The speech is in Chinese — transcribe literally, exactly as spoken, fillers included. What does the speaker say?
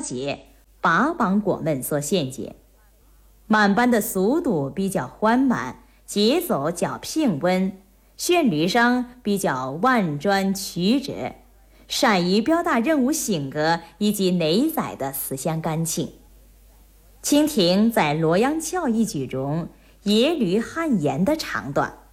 节，拔榜果们所献解。满班的速度比较缓慢，节奏较平稳，旋律上比较婉转曲折，善于表达人物性格以及内在的思想感情。请听在洛阳桥一句中耶律韩偃的唱段。